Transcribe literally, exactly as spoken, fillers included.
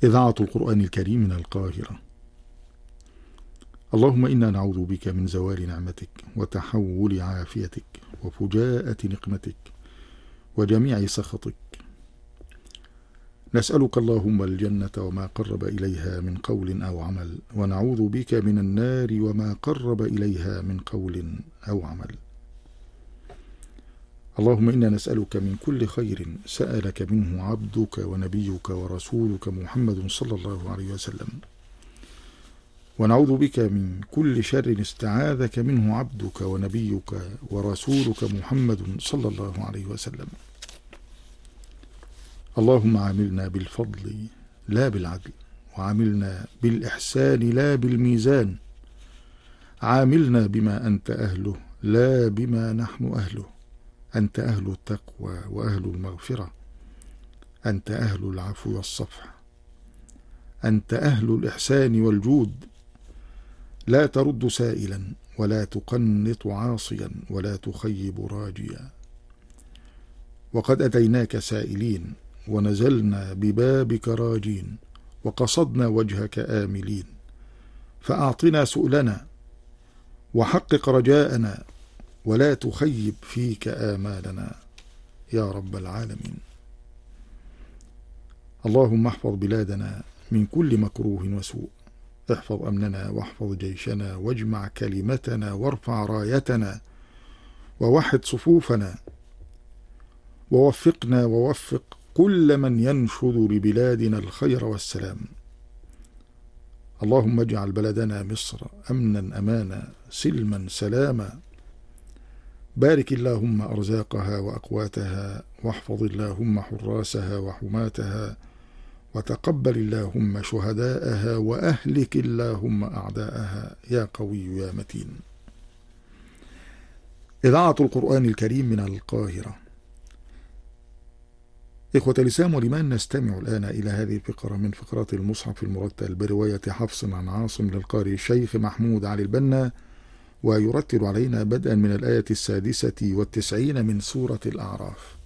إذاعة القرآن الكريم من القاهرة. اللهم إنا نعوذ بك من زوال نعمتك وتحول عافيتك وفجاءة نقمتك وجميع سخطك. نسألك اللهم الجنة وما قرب إليها من قول أو عمل، ونعوذ بك من النار وما قرب إليها من قول أو عمل. اللهم إنا نسألك من كل خير سألك منه عبدك ونبيك ورسولك محمد صلى الله عليه وسلم، ونعوذ بك من كل شر استعاذك منه عبدك ونبيك ورسولك محمد صلى الله عليه وسلم. اللهم عاملنا بالفضل لا بالعدل، وعاملنا بالإحسان لا بالميزان، عاملنا بما أنت أهله لا بما نحن أهله. أنت أهل التقوى وأهل المغفرة، أنت أهل العفو والصفح، أنت أهل الإحسان والجود. لا ترد سائلا ولا تقنط عاصيا ولا تخيب راجيا. وقد أتيناك سائلين ونزلنا ببابك راجين، وقصدنا وجهك آملين، فأعطنا سؤلنا وحقق رجاءنا، ولا تخيب فيك آمالنا يا رب العالمين. اللهم احفظ بلادنا من كل مكروه وسوء، احفظ أمننا واحفظ جيشنا واجمع كلمتنا وارفع رايتنا ووحد صفوفنا، ووفقنا ووفق كل من ينشد لبلادنا الخير والسلام. اللهم اجعل بلدنا مصر أمنا أمانا سلما سلاما. بارك اللهم أرزاقها وأقواتها، واحفظ اللهم حراسها وحماتها، وتقبل اللهم شهداءها، وأهلك اللهم أعداءها يا قوي يا متين. إذاعة القرآن الكريم من القاهرة. إخوة الإسلام والإيمان، نستمع الآن إلى هذه الفقرة من فقرات المصحف المرتل برواية حفص عن عاصم للقارئ الشيخ محمود علي البنا، ويرتل علينا بدءا من الآية السادسة والتسعين من سورة الأعراف.